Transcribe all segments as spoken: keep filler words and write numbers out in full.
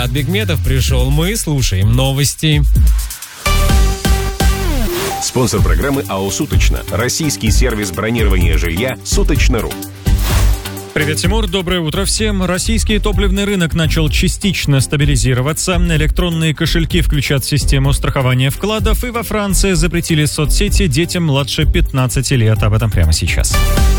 Ренат Бигметов пришел. Мы слушаем новости. Спонсор программы АО «Суточно». Российский сервис бронирования жилья «Суточно.ру». Привет, Тимур. Доброе утро всем. Российский топливный рынок начал частично стабилизироваться. Электронные кошельки включат систему страхования вкладов. И во Франции запретили соцсети детям младше пятнадцати лет. Об этом прямо сейчас.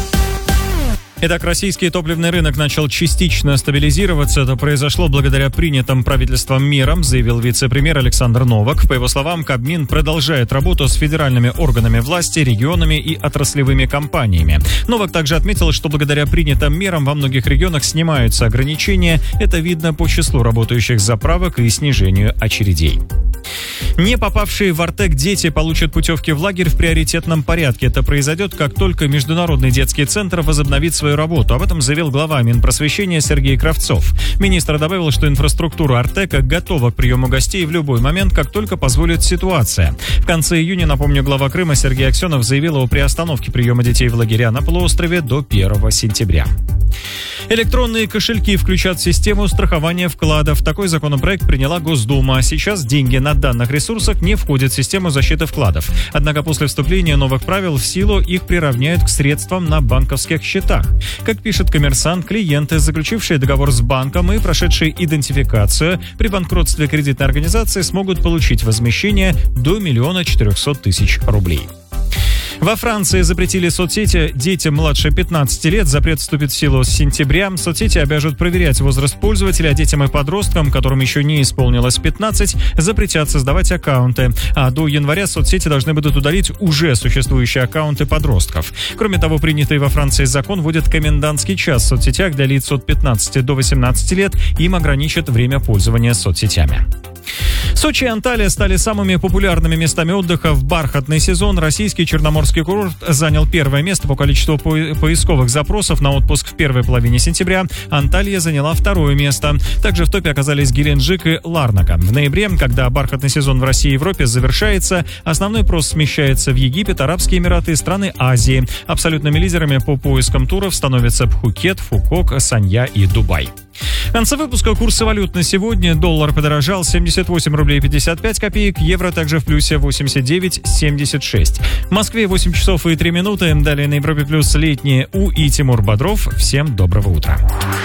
Итак, российский топливный рынок начал частично стабилизироваться. Это произошло благодаря принятым правительством мерам, заявил вице-премьер Александр Новак. По его словам, Кабмин продолжает работу с федеральными органами власти, регионами и отраслевыми компаниями. Новак также отметил, что благодаря принятым мерам во многих регионах снимаются ограничения. Это видно по числу работающих заправок и снижению очередей. Не попавшие в Артек дети получат путевки в лагерь в приоритетном порядке. Это произойдет, как только Международный детский центр возобновит свою работу. Об этом заявил глава Минпросвещения Сергей Кравцов. Министр добавил, что инфраструктура Артека готова к приему гостей в любой момент, как только позволит ситуация. В конце июня, напомню, глава Крыма Сергей Аксенов заявил о приостановке приема детей в лагеря на полуострове до первого сентября. Электронные кошельки включат в систему страхования вкладов. Такой законопроект приняла Госдума. Сейчас деньги на данных ресурсах не входят в систему защиты вкладов. Однако после вступления новых правил в силу их приравняют к средствам на банковских счетах. Как пишет «Коммерсант», клиенты, заключившие договор с банком и прошедшие идентификацию, при банкротстве кредитной организации смогут получить возмещение до миллиона четырехсот тысяч рублей. Во Франции запретили соцсети детям младше пятнадцати лет. Запрет вступит в силу с сентября. Соцсети обяжут проверять возраст пользователя, а детям и подросткам, которым еще не исполнилось пятнадцать, запретят создавать аккаунты. А до января соцсети должны будут удалить уже существующие аккаунты подростков. Кроме того, принятый во Франции закон вводит комендантский час в соцсетях для лиц от пятнадцати до восемнадцати лет. Им ограничат время пользования соцсетями. Сочи и Анталия стали самыми популярными местами отдыха в бархатный сезон. Российский Черноморский курорт занял первое место по количеству по- поисковых запросов на отпуск в первой половине сентября. Анталия заняла второе место. Также в топе оказались Геленджик и Ларнака. В ноябре, когда бархатный сезон в России и Европе завершается, основной прос смещается в Египет, Арабские Эмираты и страны Азии. Абсолютными лидерами по поискам туров становятся Пхукет, Фукок, Санья и Дубай. В конце выпуска курсы валют на сегодня. Доллар подорожал семьдесят восемь рублей пятьдесят пять копеек, евро также в плюсе восемьдесят девять семьдесят шесть. В Москве восемь часов и три минуты. Далее на Европе плюс летние У и Тимур Бодров. Всем доброго утра.